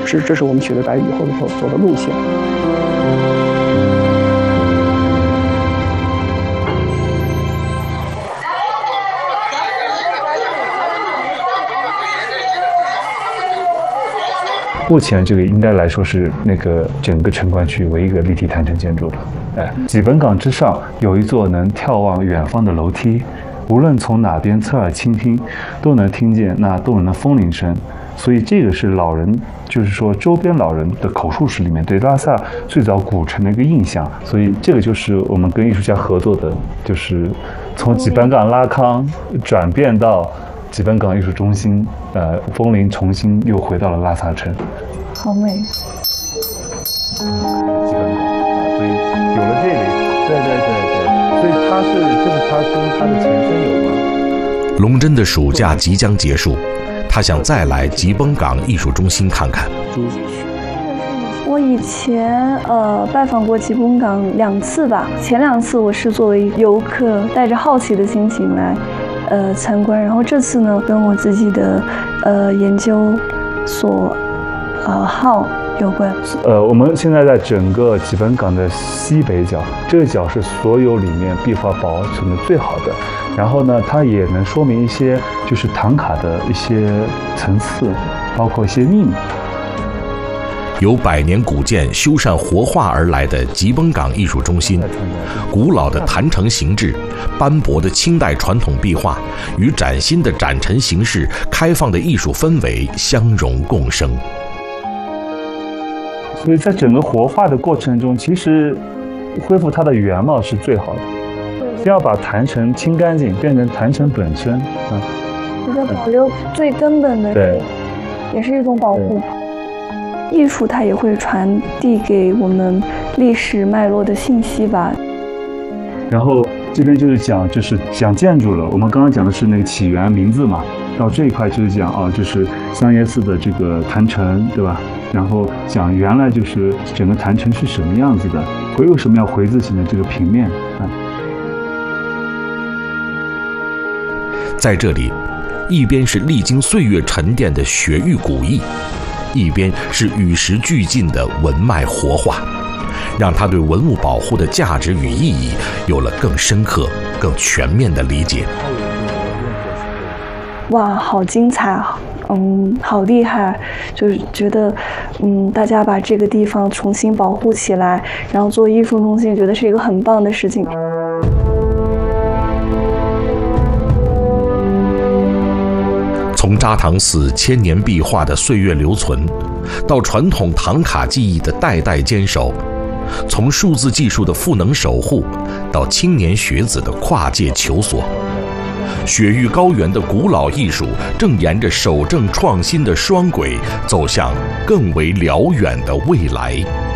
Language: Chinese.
这是我们取得在以后的走的路线。 目前这个应该来说是那个整个城关区唯一一个立体坛城建筑了。几本岗之上有一座能眺望远方的楼梯，无论从哪边侧耳倾听，都能听见那动人的风铃声。所以这个是老人，就是说周边老人的口述史里面对拉萨最早古城的一个印象。所以这个就是我们跟艺术家合作的，就是从几本岗拉康转变到几本岗艺术中心，风铃重新又回到了拉萨城。 好美。 几本岗所以有了这里，对，所以它就是它跟它的前身有关。 龙真的暑假即将结束，他想再来吉崩港艺术中心看看。 我以前拜访过吉崩港2次吧，前2次我是作为游客，带着好奇的心情来参观，然后这次呢跟我自己的研究所号有关。 我们现在在整个吉本港的西北角，这个角是所有里面壁画保存的最好的。然后呢，它也能说明一些就是唐卡的一些层次，包括一些秘密。 由百年古建修缮活化而来的吉崩港艺术中心，古老的坛城形制、斑驳的清代传统壁画与崭新的展陈形式、开放的艺术氛围相融共生。 所以在整个活化的过程中，其实恢复它的原貌是最好的。先要把坛城清干净，变成坛城本身。 要保留最根本的， 对， 也是一种保护。艺术它也会传递给我们历史脉络的信息吧。 然后这边就是讲建筑了。我们刚刚讲的是那个起源名字嘛，到这一块就是讲就是桑耶寺的这个坛城，对吧？然后讲原来就是整个坛城是什么样子的，为什么要回字形的这个平面在这里，一边是历经岁月沉淀的雪域古意，一边是与时俱进的文脉活化，让他对文物保护的价值与意义有了更深刻、更全面的理解。 哇，好精彩，好厉害！就是觉得，大家把这个地方重新保护起来，然后做艺术中心，觉得是一个很棒的事情。 从扎唐寺千年壁画的岁月留存，到传统唐卡技艺的代代坚守，从数字技术的赋能守护，到青年学子的跨界求索，雪域高原的古老艺术正沿着守正创新的双轨，走向更为辽远的未来。